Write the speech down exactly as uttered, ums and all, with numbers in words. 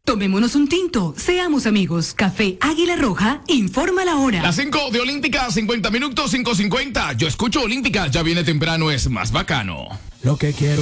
Tomémonos un tinto, seamos amigos. Café Águila Roja, informa la hora. Las cinco de Olímpica, cincuenta minutos, cinco cincuenta. Yo escucho Olímpica, ya viene temprano, es más bacano. Lo que quiero